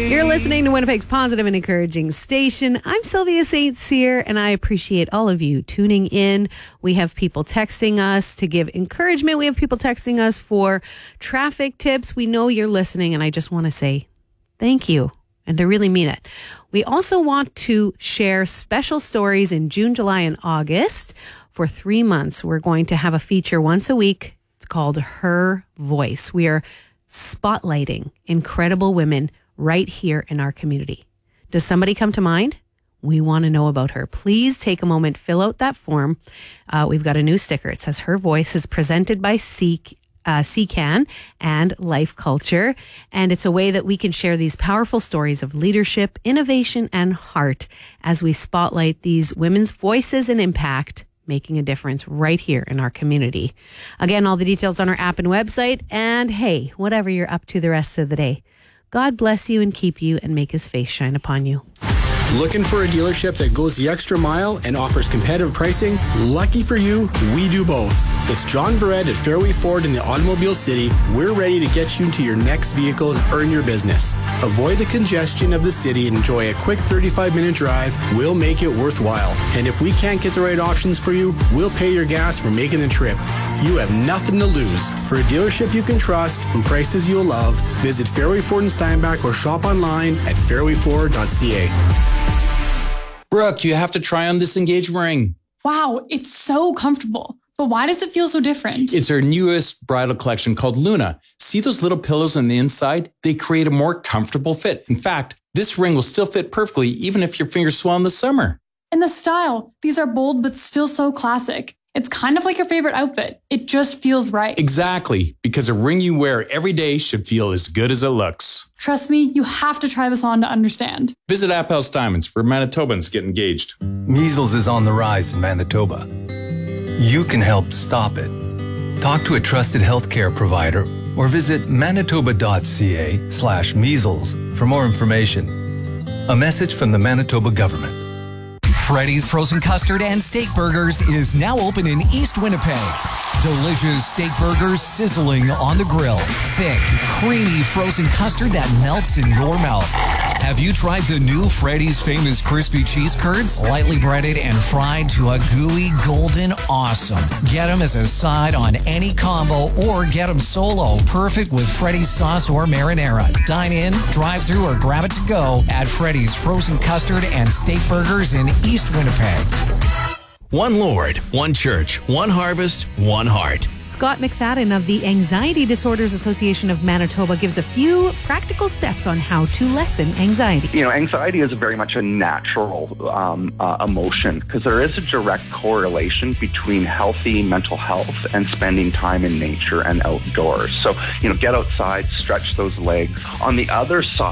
You're listening to Winnipeg's positive and encouraging station. I'm Sylvia St. Cyr, and I appreciate all of you tuning in. We have people texting us to give encouragement. We have people texting us for traffic tips. We know you're listening, and I just want to say thank you, and I really mean it. We also want to share special stories in June, July, and August. For 3 months, we're going to have a feature once a week. It's called Her Voice. We are spotlighting incredible women right here in our community. Does somebody come to mind? We want to know about her. Please take a moment, fill out that form. We've got a new sticker. It says Her Voice is presented by CCAN and Life Culture. And it's a way that we can share these powerful stories of leadership, innovation, and heart as we spotlight these women's voices and impact, making a difference right here in our community. Again, all the details on our app and website. And hey, whatever you're up to the rest of the day, God bless you and keep you and make his face shine upon you. Looking for a dealership that goes the extra mile and offers competitive pricing? Lucky for you, we do both. It's John Verrett at Fairway Ford in the Automobile City. We're ready to get you into your next vehicle and earn your business. Avoid the congestion of the city and enjoy a quick 35-minute drive. We'll make it worthwhile. And if we can't get the right options for you, we'll pay your gas for making the trip. You have nothing to lose. For a dealership you can trust and prices you'll love, visit Fairway Ford in Steinbach or shop online at fairwayford.ca. Brooke, you have to try on this engagement ring. Wow, it's so comfortable. But why does it feel so different? It's our newest bridal collection called Luna. See those little pillows on the inside? They create a more comfortable fit. In fact, this ring will still fit perfectly even if your fingers swell in the summer. And the style. These are bold but still so classic. It's kind of like your favorite outfit. It just feels right. Exactly, because a ring you wear every day should feel as good as it looks. Trust me, you have to try this on to understand. Visit Appel's Diamonds where Manitobans get engaged. Measles is on the rise in Manitoba. You can help stop it. Talk to a trusted healthcare provider or visit manitoba.ca/measles for more information. A message from the Manitoba government. Freddy's Frozen Custard and Steak Burgers is now open in East Winnipeg. Delicious steak burgers sizzling on the grill. Thick, creamy frozen custard that melts in your mouth. Have you tried the new Freddy's famous crispy cheese curds? Lightly breaded and fried to a gooey golden awesome. Get them as a side on any combo or get them solo. Perfect with Freddy's sauce or marinara. Dine in, drive through, or grab it to go at Freddy's Frozen Custard and Steak Burgers in East Winnipeg. One Lord, one church, one harvest, one heart. Scott McFadden of the Anxiety Disorders Association of Manitoba gives a few practical steps on how to lessen anxiety. You know, anxiety is very much a natural emotion because there is a direct correlation between healthy mental health and spending time in nature and outdoors. So, you know, get outside, stretch those legs. On the other side,